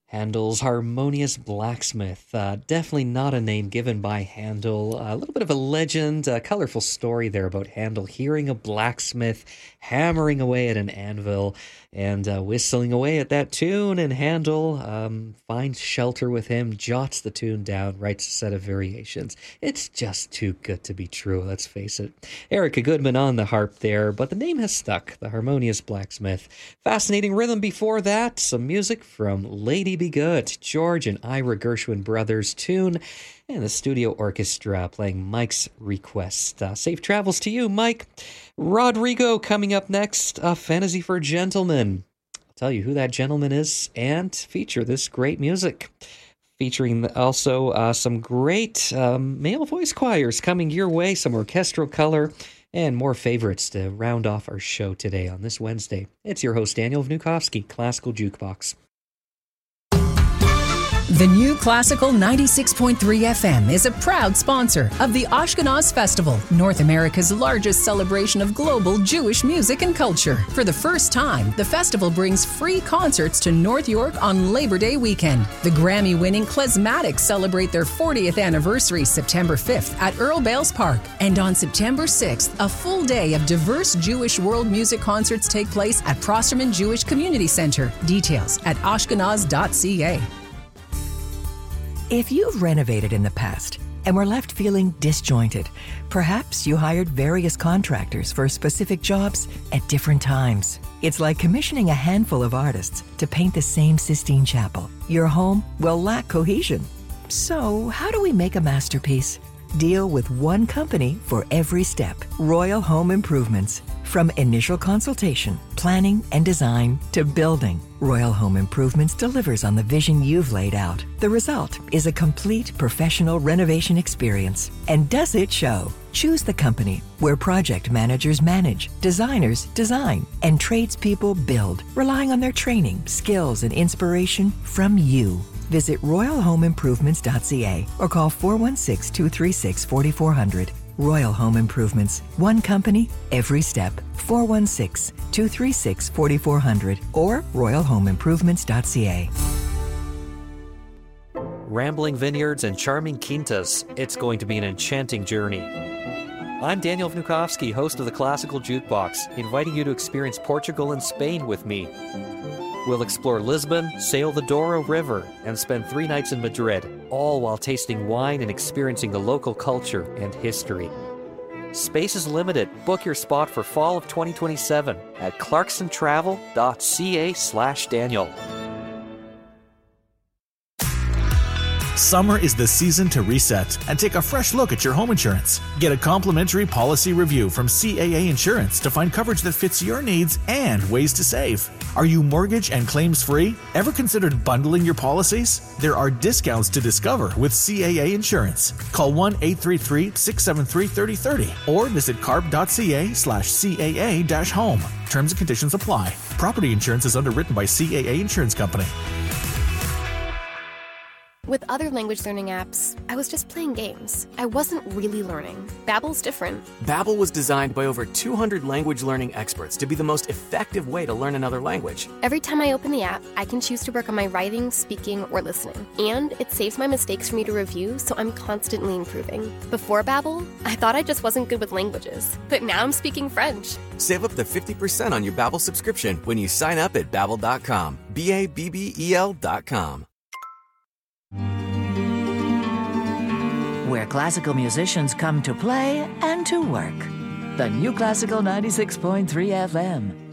Handel's Harmonious Blacksmith. Definitely not a name given by Handel. A little bit of a legend, a colorful story there about Handel hearing a blacksmith hammering away at an anvil and whistling away at that tune, and Handel finds shelter with him, jots the tune down, writes a set of variations. It's just too good to be true, let's face it. Erica Goodman on the harp there, but the name has stuck, the Harmonious Blacksmith. Fascinating rhythm before that, some music from Lady Be Good, George and Ira Gershwin brothers tune, and the studio orchestra playing Mike's request. Safe travels to you, Mike. Rodrigo coming up next, A Fantasy for Gentlemen. I'll tell you who that gentleman is and feature this great music. Featuring also some great male voice choirs coming your way, some orchestral color, and more favorites to round off our show today on this Wednesday. It's your host, Daniel Vnukovsky, Classical Jukebox. The new Classical 96.3 FM is a proud sponsor of the Ashkenaz Festival, North America's largest celebration of global Jewish music and culture. For the first time, the festival brings free concerts to North York on Labor Day weekend. The Grammy-winning Klezmatics celebrate their 40th anniversary September 5th at Earl Bales Park. And on September 6th, a full day of diverse Jewish world music concerts take place at Prosterman Jewish Community Center. Details at ashkenaz.ca. If you've renovated in the past and were left feeling disjointed, perhaps you hired various contractors for specific jobs at different times. It's like commissioning a handful of artists to paint the same Sistine Chapel. Your home will lack cohesion. So, how do we make a masterpiece? Deal with one company for every step. Royal Home Improvements. From initial consultation, planning and design to building, Royal Home Improvements delivers on the vision you've laid out. The result is a complete professional renovation experience. And does it show? Choose the company where project managers manage, designers design, and tradespeople build, relying on their training, skills, and inspiration from you. Visit royalhomeimprovements.ca or call 416-236-4400. Royal Home Improvements. One company, every step. 416-236-4400 or royalhomeimprovements.ca. Rambling vineyards and charming quintas. It's going to be an enchanting journey. I'm Daniel Vnukovsky, host of the Classical Jukebox, inviting you to experience Portugal and Spain with me. We'll explore Lisbon, sail the Douro River, and spend 3 nights in Madrid, all while tasting wine and experiencing the local culture and history. Space is limited. Book your spot for fall of 2027 at clarksontravel.ca/Daniel. Summer is the season to reset and take a fresh look at your home insurance. Get a complimentary policy review from CAA Insurance to find coverage that fits your needs and ways to save. Are you mortgage and claims free? Ever considered bundling your policies? There are discounts to discover with CAA Insurance. Call 1-833-673-3030 or visit carp.ca/CAA-home. Terms and conditions apply. Property insurance is underwritten by CAA Insurance Company. With other language learning apps, I was just playing games. I wasn't really learning. Babbel's different. Babbel was designed by over 200 language learning experts to be the most effective way to learn another language. Every time I open the app, I can choose to work on my writing, speaking, or listening. And it saves my mistakes for me to review, so I'm constantly improving. Before Babbel, I thought I just wasn't good with languages. But now I'm speaking French. Save up to 50% on your Babbel subscription when you sign up at Babbel.com. Babbel.com. Where classical musicians come to play and to work. The new Classical 96.3 FM.